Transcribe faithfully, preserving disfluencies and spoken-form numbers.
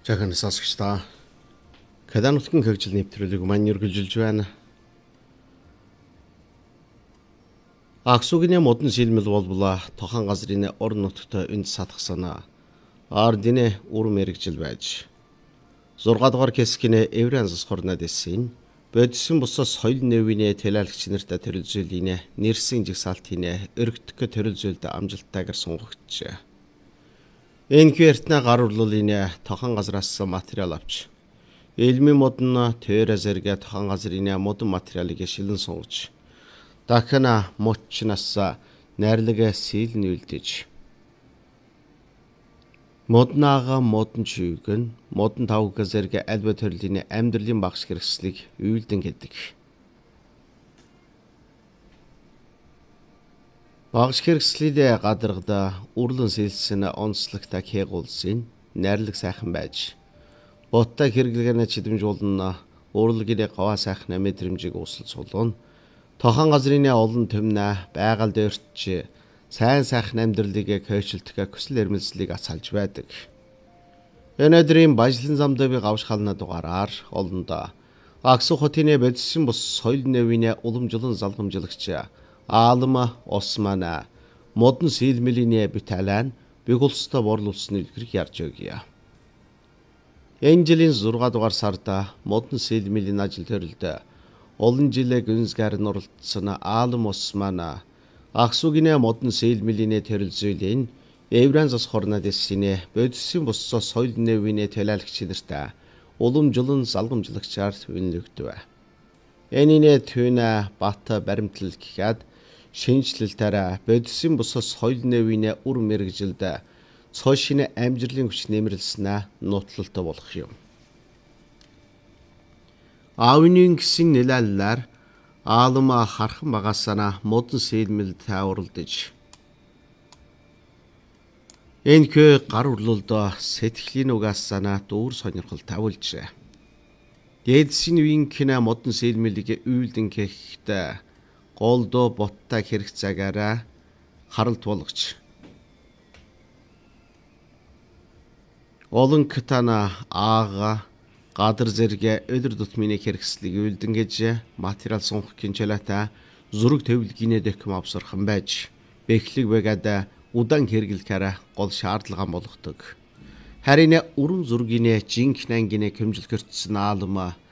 Жахан сонсогч та Кадан нутгийн хөгжил нэвтрүүлэг маань үргэлжилж байна. Аксугийн модон шилмэл болбола тохон газрын орон нутгад энд сатгсана. Ардинэ үр мэрэгжил байж. зургаад дугаар хэсгийн Евранс хорнод эсийн бодисын бусаа соёл нэвинэ тэлэлгч нартай төрөлзөөлийнэ нэрсэн жигсаалтын өргөдөх төрөлзөөлд амжилттайгаар сунгагч. Энхвертна гар урлуулын тохон газраас материал авч Элми модон тэр зэрэг тохон газрын модон материалыг шилэн сунгаж дахина мочнаас найрлага сэлн үлдэж моднаага модон чүйгэн модон тавг зэрэг альба төрлийн амьдралын багш хэрэгслийг үйлдэн гэдэг. Багш хэрэгслийг гадаргада урлан сэлсэн онцлогтой хягуулсын найрлаг сайхан байж Ботта хэрэглэгэнэ чидэмжүүлнэ урлагийн гаваа сайхны мэдрэмжийг усал сулгон тохон газрын олон төмнө байгаль дээрч сайн сайхан амьдралыг кэйшилтгэ хүсэл эрмэлзлийг асалж байдаг. Энэ өдрийн бажлан замд би гавшхална дугаараар олондоо Аксу хотын бодисын бус соёл нэвинэ уламжлан залгамжлагч Аалма Османа модон сэлмэлийн биталан бигулстай борлуулсан илгэрийг ярьж өгье. Энэ жилийн зургаадугаар дугаар сарда модон сэлмэлийн ажил төрөлд олон жилээ гүнзгийр нуралдсан Аалм Османа Аксугийн модон сэлмэлийн төрөлзөлийн Евранс хорнод эсийн бодисын бус соёл нэвинэ тэлэлгч нартай уламжлан залгамжлагчаар үнэлэгдэв. Энийний түүнэ бат баримтлал гэхэд шинжлэлтээр бодисын бус соёл нэвинэ үр мэрэгжилд цоошины амжилтын хүч нэмэрлснэ нутлалтай болох юм. Аавны гисэн нэлэллэр Аалма хархан багасана модон сэлмэлд тааварлаж энхэ гар урлуулд сэтгэлийн угаасана дүүр сонирхол тавуулж дээдсийн винкнэ модон сэлмэлийг үйлдэн гэхдээ голдо ботта хэрэг цагаараа харалт болгож олон катана аага гадар зэрэг өдөр тутмын хэрэгслийг үйлдэн гэж материал сунгах гинчэлата зураг төвлөгийний дэхэм авсархан байж бэхлэг бэгад удаан хэрэглэхээр гол шаардлага болгодог. Харин өрн зургийн жинхэнэ ангины хэмжил гэртсэн Аалма